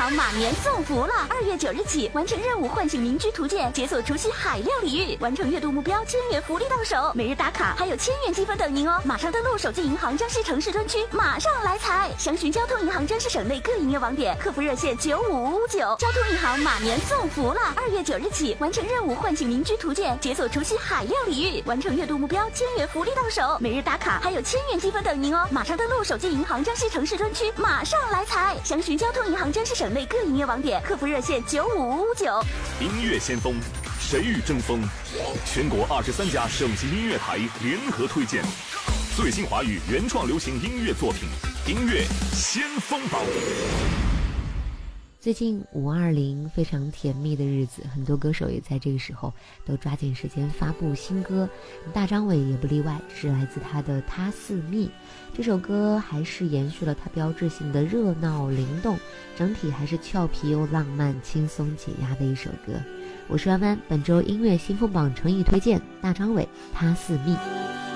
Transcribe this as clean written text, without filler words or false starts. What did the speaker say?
行马年送福了！2月9日起，完成任务唤醒民居图鉴，解锁除夕海量礼遇，完成月度目标1000元福利到手，每日打卡还有1000元积分等您哦！马上登录手机银行江西城市专区，马上来财！详询交通银行江西省内各营业网点，客服热线9559。交通银行马年送福了！2月9日起，完成任务唤醒民居图鉴，解锁除夕海量礼遇，完成月度目标1000元福利到手，每日打卡还有1000元积分等您哦！马上登录手机银行江西城市专区，马上来财！详询交通银行江西省内各营业网点，客服热线9559。 音乐先锋，谁与争锋？全国23家省级音乐台联合推荐最新华语原创流行音乐作品，音乐先锋榜。 最近520非常甜蜜的日子，很多歌手也在这个时候都抓紧时间发布新歌，大张伟也不例外，是来自他的《他似蜜》。这首歌还是延续了他标志性的热闹灵动，整体还是俏皮又浪漫、轻松解压的一首歌。我是弯弯，本周音乐新风榜诚意推荐大张伟《他似蜜》。